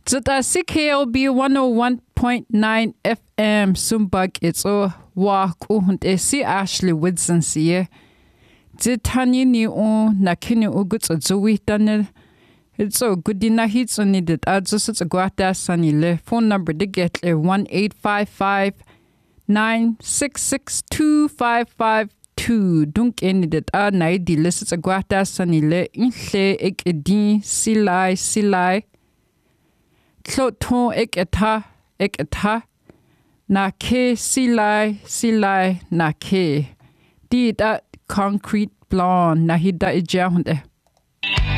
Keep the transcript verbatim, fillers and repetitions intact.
Zata C K L B one oh one point nine F M Sumbag itso wa ku hunte si Ashley Woodson siye. Zitani ni o nakini uguts zowi tanel. Itso gudina hits on it adjust it's a guata sunny le phone number to get le one eight five five nine six six two five five two. Dunk in it a night di list it's a guata sunny le inhle ek edin silai silai. Kloton ek eta ek eta na ke silai silai na ke di da concrete blonde na hida ija hunde.